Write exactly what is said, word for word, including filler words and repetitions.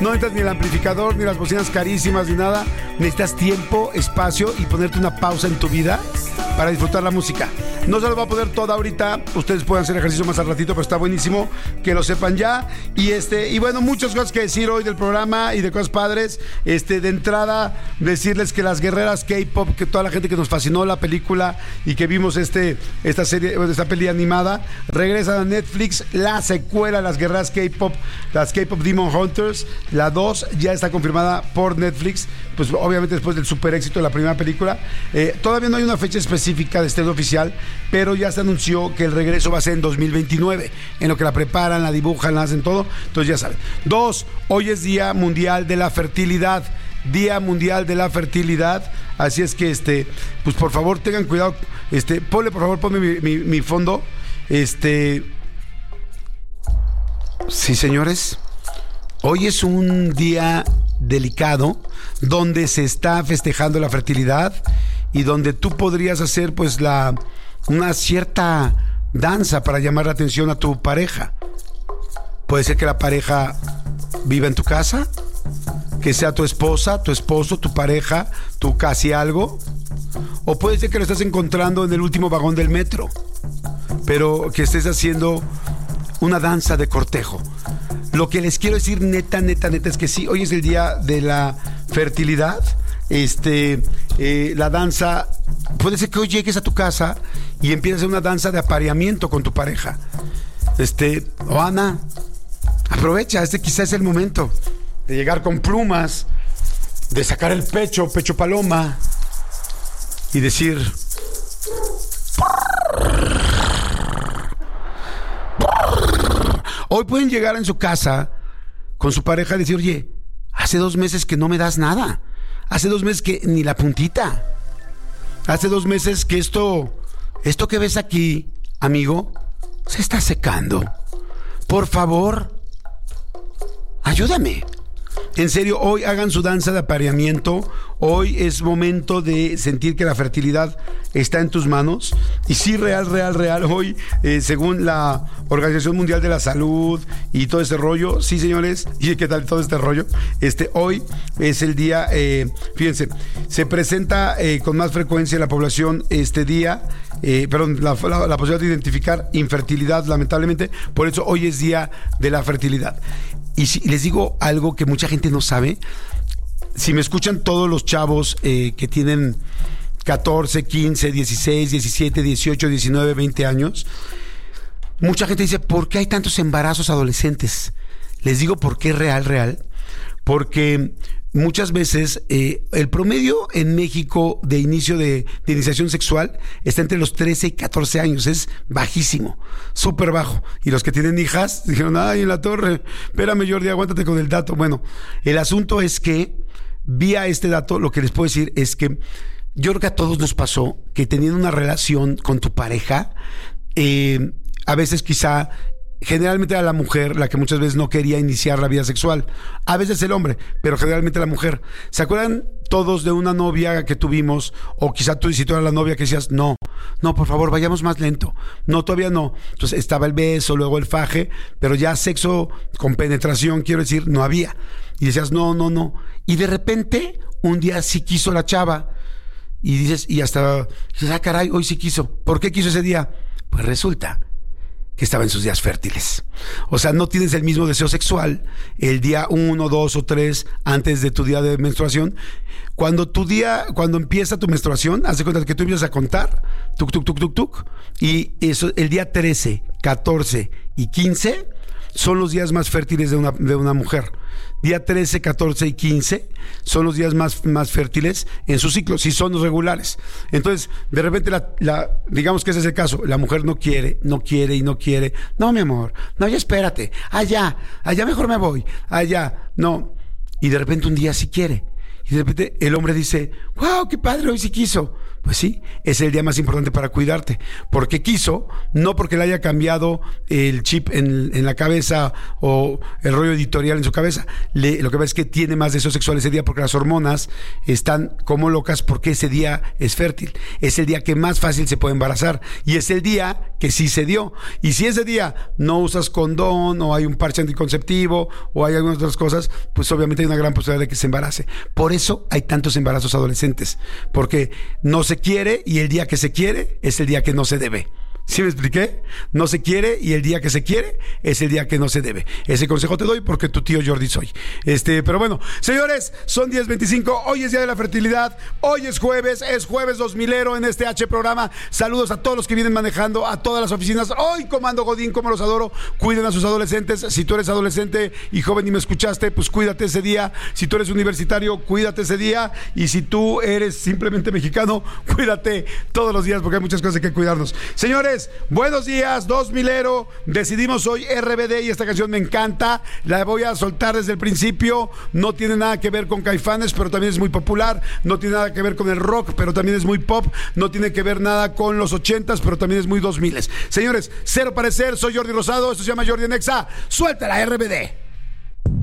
No necesitas ni el amplificador, ni las bocinas carísimas, ni nada. Necesitas tiempo, espacio y ponerte una pausa en tu vida para disfrutar la música. No se lo va a poner toda ahorita. Ustedes pueden hacer ejercicio más al ratito, pero está buenísimo que lo sepan ya. Y este, y bueno, muchas cosas que decir hoy del programa y de cosas padres. Este, de entrada, decirles que las guerreras K-pop, que toda la gente que nos fascinó la película y que vimos este, esta serie, esta peli animada, regresan a Netflix la secuela de las guerreras K-pop, las K-pop Demon Hunters. La dos ya está confirmada por Netflix, pues obviamente después del super éxito de la primera película. Eh, todavía no hay una fecha específica de estreno oficial, pero ya se anunció que el regreso va a ser en dos mil veintinueve, en lo que la preparan, la dibujan, la hacen todo. Entonces ya saben. Dos, hoy es Día Mundial de la Fertilidad. Día Mundial de la Fertilidad. Así es que, este, pues por favor tengan cuidado. Este, ponle, por favor, ponme mi, mi, mi fondo. Este. Sí, señores. Hoy es un día delicado donde se está festejando la fertilidad y donde tú podrías hacer pues la una cierta danza para llamar la atención a tu pareja. Puede ser que la pareja viva en tu casa, que sea tu esposa, tu esposo, tu pareja, tu casi algo, o puede ser que lo estés encontrando en el último vagón del metro, pero que estés haciendo una danza de cortejo. Lo que les quiero decir neta, neta, neta es que sí, hoy es el día de la fertilidad. Este, eh, la danza, puede ser que hoy llegues a tu casa y empieces a hacer una danza de apareamiento con tu pareja. Este, o Ana, aprovecha, este quizás es el momento de llegar con plumas, de sacar el pecho, pecho paloma, y decir... Hoy pueden llegar en su casa con su pareja y decir, oye, hace dos meses que no me das nada. Hace dos meses que ni la puntita. Hace dos meses que esto, esto que ves aquí, amigo, se está secando. Por favor, ayúdame. En serio, hoy hagan su danza de apareamiento. Hoy es momento de sentir que la fertilidad está en tus manos. Y sí, real, real, real. Hoy, eh, según la Organización Mundial de la Salud y todo ese rollo, sí, señores, y qué tal todo este rollo, este, hoy es el día, eh, fíjense, se presenta eh, con más frecuencia en la población este día, eh, perdón, la, la, la posibilidad de identificar infertilidad, lamentablemente. Por eso hoy es día de la fertilidad. Y si les digo algo que mucha gente no sabe, si me escuchan todos los chavos eh, que tienen catorce, quince, dieciséis, diecisiete, dieciocho, diecinueve, veinte años, mucha gente dice, ¿por qué hay tantos embarazos adolescentes? Les digo por qué real, real. Porque muchas veces eh, el promedio en México de inicio de, de iniciación sexual está entre los trece y catorce años, es bajísimo, súper bajo. Y los que tienen hijas dijeron, ay, en la torre, espérame Jordi, aguántate con el dato. Bueno, el asunto es que vía este dato, lo que les puedo decir es que yo creo que a todos nos pasó que teniendo una relación con tu pareja, eh, a veces quizá... Generalmente era la mujer la que muchas veces no quería iniciar la vida sexual. A veces el hombre, pero generalmente la mujer. ¿Se acuerdan todos de una novia que tuvimos? O quizá tú, si tú eras la novia, que decías, no, no, por favor, vayamos más lento. No, todavía no. Entonces estaba el beso, luego el faje, pero ya sexo con penetración, quiero decir, no había. Y decías, no, no, no. Y de repente, un día sí quiso la chava. Y dices, y hasta, dices, ah, caray, hoy sí quiso. ¿Por qué quiso ese día? Pues resulta que estaba en sus días fértiles. O sea, no tienes el mismo deseo sexual el día uno, dos o tres antes de tu día de menstruación. Cuando tu día, cuando empieza tu menstruación, haz de cuenta que tú empiezas a contar, tuc, tuc, tuc, tuc, tuc, y eso, el día trece, catorce y quince son los días más fértiles de una, de una mujer. Día trece, catorce y quince son los días más, más fértiles en su ciclo, si son regulares. Entonces, de repente, la, la, digamos que ese es el caso, la mujer no quiere, no quiere y no quiere. No, mi amor, no, ya espérate, allá, allá mejor me voy, allá, no. Y de repente un día sí quiere. Y de repente el hombre dice, wow, qué padre, hoy sí quiso. Pues sí, es el día más importante para cuidarte, porque quiso, no porque le haya cambiado el chip en, en la cabeza o el rollo editorial en su cabeza. Le, lo que pasa es que tiene más deseo sexual ese día porque las hormonas están como locas, porque ese día es fértil, es el día que más fácil se puede embarazar y es el día que sí se dio. Y si ese día no usas condón o hay un parche anticonceptivo o hay algunas otras cosas, pues obviamente hay una gran posibilidad de que se embarace. Por eso hay tantos embarazos adolescentes, porque no se quiere y el día que se quiere es el día que no se debe. ¿Sí me expliqué? No se quiere y el día que se quiere es el día que no se debe. Ese consejo te doy porque tu tío Jordi soy. Este, pero bueno, señores, son diez veinticinco, hoy es Día de la Fertilidad, hoy es jueves, es jueves dos milero en este H programa. Saludos a todos los que vienen manejando, a todas las oficinas. Hoy Comando Godín, como los adoro, cuiden a sus adolescentes. Si tú eres adolescente y joven y me escuchaste, pues cuídate ese día. Si tú eres universitario, cuídate ese día. Y si tú eres simplemente mexicano, cuídate todos los días porque hay muchas cosas que cuidarnos. Señores, buenos días, dos milero. Decidimos hoy R B D y esta canción me encanta. La voy a soltar desde el principio. No tiene nada que ver con Caifanes, pero también es muy popular. No tiene nada que ver con el rock, pero también es muy pop. No tiene que ver nada con los ochentas, pero también es muy dos miles. Señores, cero parecer. Soy Jordi Rosado. Esto se llama Jordi en Exa. Suelta la R B D.